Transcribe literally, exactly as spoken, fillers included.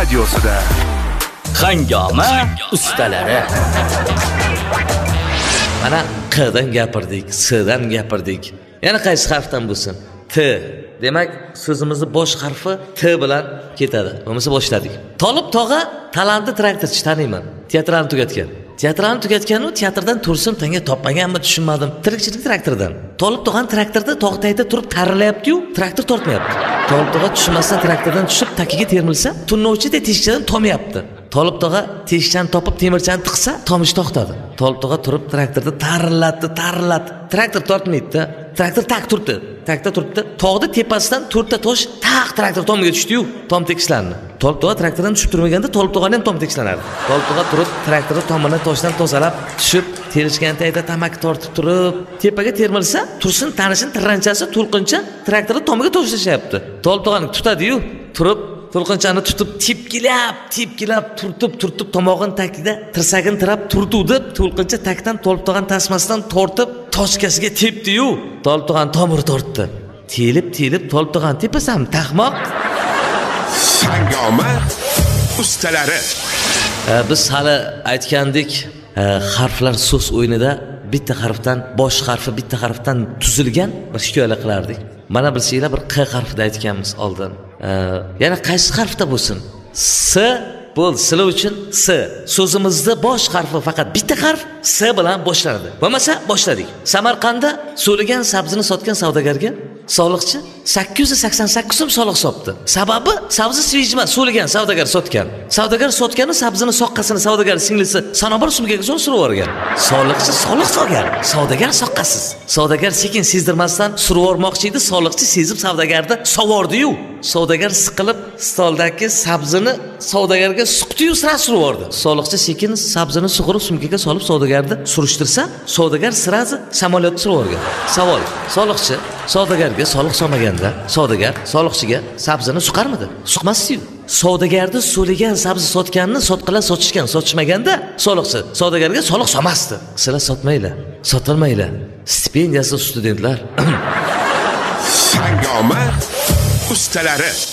radiosida Hangoma ustalari. Mana Qdan gapirdik, S'dan gapirdik. Yana qaysi harfdan bo'lsin? T. Demak, so'zimizning bosh harfi T bilan ketadi. Bo'lmasa boshladik. Tolib tog'a talantli traktorchi taniyman. Teatrni tugatgan. Teatrni tugatgan-u teatrdan Tursun tanga topmaganmi tushunmadim. Tirikchilik traktordan. Tolib tog'ani traktorda tog'tayda turib tarilayapti-yu, traktor tortmayapti. Tolib tog'a tushmasdan traktordan tushib takiga termilsa, tunnovchida teshikchadan tomayapti. Tolib tog'a teshikchani topib temirchani tiqsa, tomish to'xtadi. Tolib tog'a turib traktorda tarillatdi, tarillatdi. Traktor tortmaydi-da. Traktor tak turibdi. Traktor turibdi. Tog'ni tepasidan to'rtta tosh taq traktor tomiga tushdi-yu, tom tekislandi. Tolib tog'a traktordan tushib turmaganda Tolib tog'ani ham tom tekislanadi. Tolib tog'a turib traktorni tomini toshdan tozalab, tushib, terishgan tayda tamak tortib turib, tepaga termilsa, Tursun tanishin tirranchasi to'lqincha traktorni tomiga toshlashyapti. Tolib tog'ani tutadi-yu, turib to'lqinchani tutib tepkilab, tepkilab, turtib, turtib tomog'ini tagida tirsagini tirab turtdi deb to'lqincha takdan Tolib tog'ani tasmasidan tortib, toshkasiga tepdi-yu, Tolib tog'ani tomiri tortdi. Telib, telib Tolib tog'ani tepasam taxmoq. Hangoma ustalari. Biz hali aytgandik, harflar so'z o'yinida bitta harfdan, bosh harfi bitta harfdan tuzilgan bir hikoya qilardik. Mana bilsanglar bir Q harfida aytganmiz oldin. Yana qaysi harfda bo'lsin? S bo'l, sizlar uchun S. So'zimizda bosh harfi faqat bitta harf S bilan boshlanadi. Bo'lmasa boshladik. Samarqandda so'ligan sabzini sotgan savdogarga soliqchi sakkiz yuz sakson sakkiz so'm soliq sopdi. Sababi sabzi svejma so'ligan savdogar sotgan. Savdogar sotgani sabzini soqqasini savdogar singlisi sanobar sumkaga so'rib yuborgan. Soliqchi soliq solgan, savdogar soqqasiz. Savdogar sekin sezdirmasdan survormoqchi edi, soliqchi sezib savdogarni sovordi-yu. Savdogar siqilib stoldagi sabzini savdogarga suqdi-yu sira survordi. Soliqchi sekin sabzini sug'urib sumkaga solib savdogarni surishtirsa, savdogar sirazi samolyotni survorgan. Savol: soliqchi savdogarga soliq solmaganda, savdogar soliqchiga sabzini suqarmidi? Suqmasdi-yu. Savdogarni so'ligan sabzi sotganini sotqilar sotishgan, sotishmaganda soliqchi savdogarga soliq solmasdi. Sizlar sotmaylar, sotilmaylar. Stipendiyasi studentlar. Hangoma ustalari.